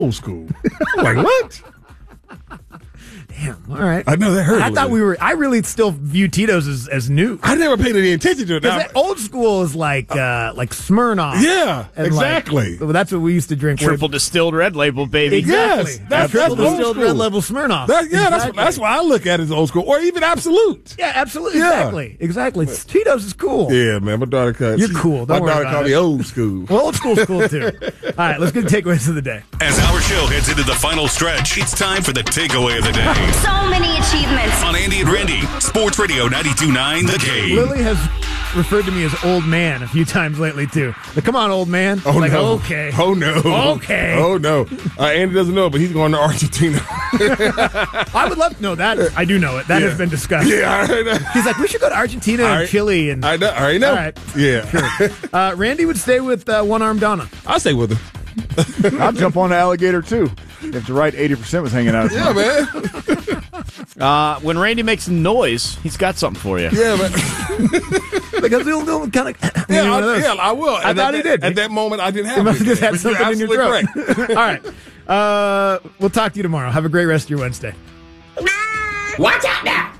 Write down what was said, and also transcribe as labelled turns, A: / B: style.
A: old school. I'm like, what?
B: Damn. All right.
A: I know that hurt.
B: I really still view Tito's as new.
A: I never paid any attention to it.
B: Because old school is like Smirnoff.
A: Yeah, exactly.
B: That's what we used to drink.
C: Triple distilled red label, baby.
B: Exactly.
A: Yes,
B: that's triple distilled
A: school.
B: red label Smirnoff.
A: That's why I look at it as old school, or even Absolute.
B: Yeah, absolutely. Yeah. Exactly. Tito's is cool.
A: Yeah, man. My daughter called.
B: You're cool. Don't worry about
A: called me old school.
B: Well, old school's cool too. All right, let's get the takeaways of the day.
D: As our show heads into the final stretch, it's time for the takeaway of the day.
E: So many achievements.
D: On Andy and Randy, Sports Radio 92.9 The Cave.
B: Lily has referred to me as old man a few times lately too. Like, come on, old man.
A: Oh,
B: like,
A: no.
B: Okay.
A: Oh, no.
B: Okay.
A: Oh, no. Andy doesn't know, but he's going to Argentina.
B: I would love to know that. I do know it. That has been discussed.
A: Yeah, I know.
B: He's like, we should go to Argentina and Chile. And
A: I already know.
B: All right.
A: Yeah.
B: Sure. Randy would stay with one-armed Donna.
A: I'll stay with her.
F: I'll jump on the alligator, too. If the right 80% was hanging out.
A: Yeah, man.
C: When Randy makes a noise, he's got something for you.
A: Yeah, man.
B: Because he'll kind of.
A: I will.
B: I thought he did.
A: At that moment, I didn't have it.
B: You must have just had
A: But
B: something
A: you're
B: in your
A: absolutely
B: throat.
A: correct.
B: All right. We'll talk to you tomorrow. Have a great rest of your Wednesday.
G: Watch out now.